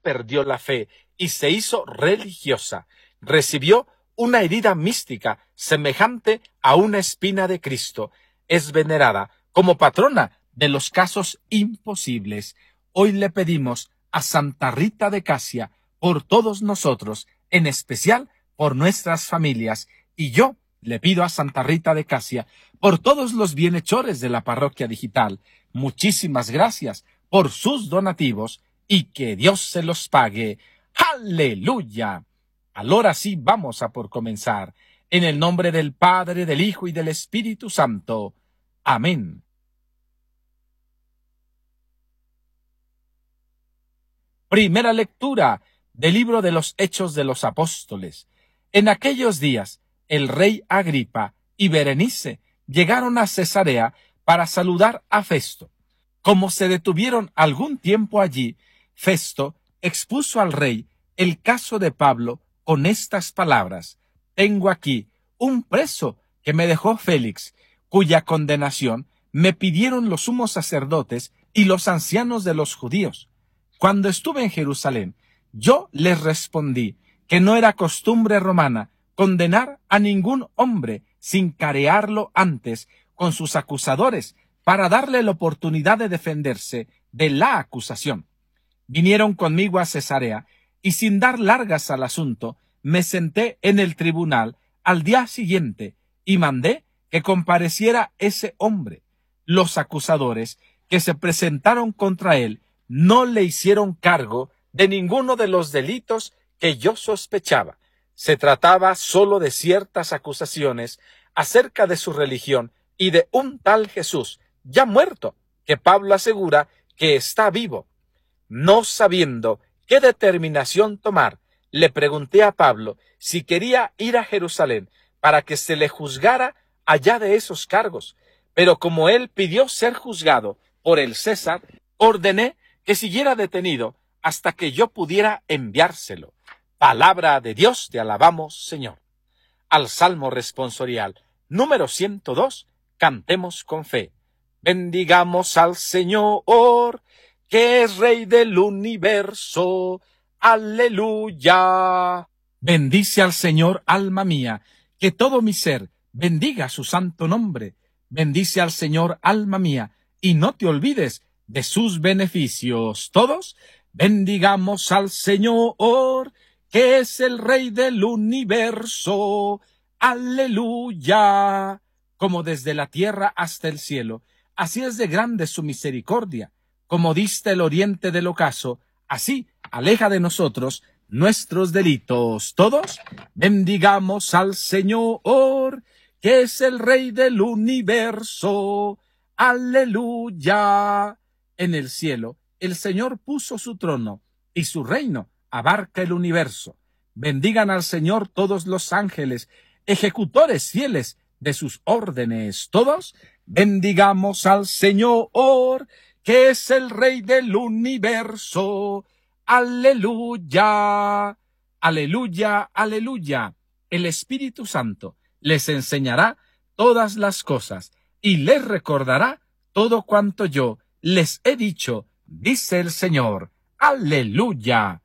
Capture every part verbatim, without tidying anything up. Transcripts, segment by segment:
perdió la fe y se hizo religiosa. Recibió una herida mística semejante a una espina de Cristo. Es venerada como patrona de los casos imposibles. Hoy le pedimos a Santa Rita de Casia por todos nosotros, en especial por nuestras familias, y yo le pido a Santa Rita de Casia por todos los bienhechores de la parroquia digital. Muchísimas gracias por sus donativos y que Dios se los pague. ¡Aleluya! Ahora sí vamos a por comenzar. En el nombre del Padre, del Hijo y del Espíritu Santo. Amén. Primera lectura del libro de los Hechos de los Apóstoles. En aquellos días, el rey Agripa y Berenice llegaron a Cesarea para saludar a Festo. Como se detuvieron algún tiempo allí, Festo expuso al rey el caso de Pablo con estas palabras: «Tengo aquí un preso que me dejó Félix, cuya condenación me pidieron los sumos sacerdotes y los ancianos de los judíos. Cuando estuve en Jerusalén, yo les respondí que no era costumbre romana condenar a ningún hombre sin carearlo antes con sus acusadores para darle la oportunidad de defenderse de la acusación. Vinieron conmigo a Cesarea y sin dar largas al asunto, me senté en el tribunal al día siguiente y mandé que compareciera ese hombre. Los acusadores que se presentaron contra él no le hicieron cargo de ninguno de los delitos que yo sospechaba. Se trataba solo de ciertas acusaciones acerca de su religión y de un tal Jesús, ya muerto, que Pablo asegura que está vivo. No sabiendo qué determinación tomar, le pregunté a Pablo si quería ir a Jerusalén para que se le juzgara allá de esos cargos. Pero como él pidió ser juzgado por el César, ordené que siguiera detenido hasta que yo pudiera enviárselo. Palabra de Dios, te alabamos, Señor. Al Salmo responsorial número ciento dos, cantemos con fe. Bendigamos al Señor, que es Rey del universo. ¡Aleluya! Bendice al Señor, alma mía, que todo mi ser bendiga su santo nombre. Bendice al Señor, alma mía, y no te olvides de sus beneficios. Todos bendigamos al Señor, que es el Rey del universo. ¡Aleluya! Como desde la tierra hasta el cielo, así es de grande su misericordia. Como dista el oriente del ocaso, así aleja de nosotros nuestros delitos. Todos bendigamos al Señor, que es el Rey del universo. ¡Aleluya! En el cielo, el Señor puso su trono, y su reino abarca el universo. Bendigan al Señor todos los ángeles, ejecutores fieles de sus órdenes. Todos bendigamos al Señor, que es el Rey del universo. ¡Aleluya! ¡Aleluya! ¡Aleluya! El Espíritu Santo les enseñará todas las cosas y les recordará todo cuanto yo les he dicho, dice el Señor. ¡Aleluya!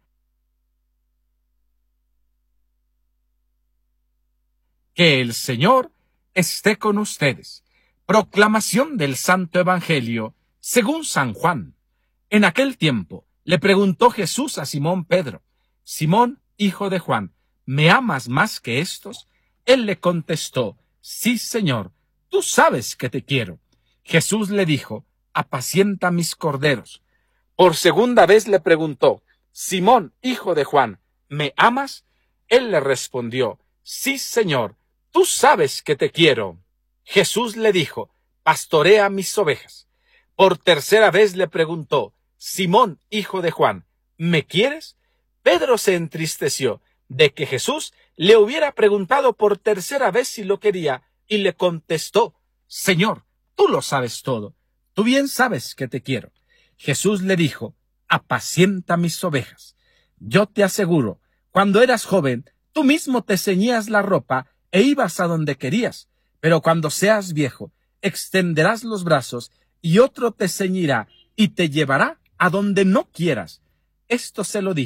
Que el Señor esté con ustedes. Proclamación del Santo Evangelio según San Juan. En aquel tiempo le preguntó Jesús a Simón Pedro: Simón, hijo de Juan, ¿me amas más que estos? Él le contestó: Sí, Señor, tú sabes que te quiero. Jesús le dijo: Apacienta mis corderos. Por segunda vez le preguntó: Simón, hijo de Juan, ¿me amas? Él le respondió: Sí, Señor, tú sabes que te quiero. Jesús le dijo: Pastorea mis ovejas. Por tercera vez le preguntó: Simón, hijo de Juan, ¿me quieres? Pedro se entristeció de que Jesús le hubiera preguntado por tercera vez si lo quería, y le contestó: Señor, tú lo sabes todo, tú bien sabes que te quiero. Jesús le dijo: Apacienta mis ovejas. Yo te aseguro, cuando eras joven, tú mismo te ceñías la ropa e ibas a donde querías, pero cuando seas viejo, extenderás los brazos y otro te ceñirá y te llevará a donde no quieras. Esto se lo dijo